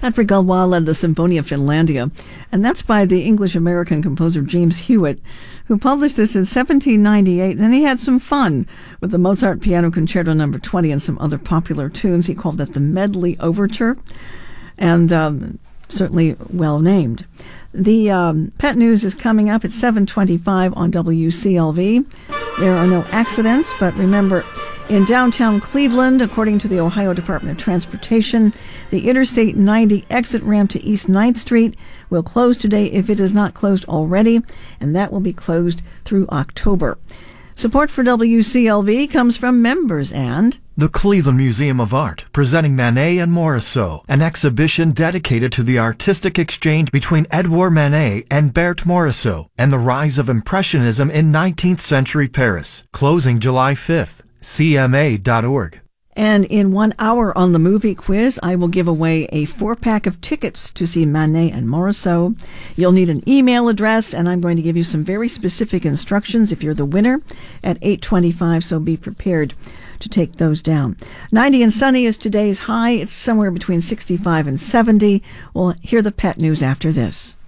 Patrick Galois led the Symphonia Finlandia, and that's by the English-American composer James Hewitt, who published this in 1798. And then he had some fun with the Mozart Piano Concerto No. 20 and some other popular tunes. He called that the Medley Overture, and certainly well named. The Pet News is coming up at 7:25 on WCLV. There are no accidents, but remember, in downtown Cleveland, according to the Ohio Department of Transportation, the Interstate 90 exit ramp to East 9th Street will close today if it is not closed already, and that will be closed through October. Support for WCLV comes from members and the Cleveland Museum of Art, presenting Manet and Morisot, an exhibition dedicated to the artistic exchange between Edouard Manet and Berthe Morisot, and the rise of Impressionism in 19th century Paris, closing July 5th. CMA.org. And in 1 hour on the movie quiz, I will give away a 4-pack of tickets to see Manet and Morisot. You'll need an email address, and I'm going to give you some very specific instructions if you're the winner at 8:25, so be prepared to take those down. 90 and sunny is today's high. It's somewhere between 65 and 70. We'll hear the pet news after this.